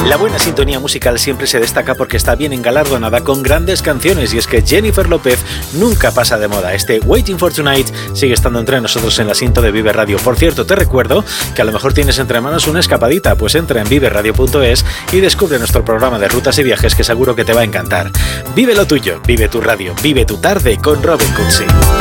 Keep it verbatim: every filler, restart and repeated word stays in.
La buena sintonía musical siempre se destaca porque está bien engalardonada con grandes canciones, y es que Jennifer López nunca pasa de moda. Este Waiting for Tonight sigue estando entre nosotros en la cinta de Vive Radio. Por cierto, te recuerdo que a lo mejor tienes entre manos una escapadita, pues entra en vive radio punto es y descubre nuestro programa de rutas y viajes, que seguro que te va a encantar. Vive lo tuyo, vive tu radio, vive tu tarde con Robin Cootsy.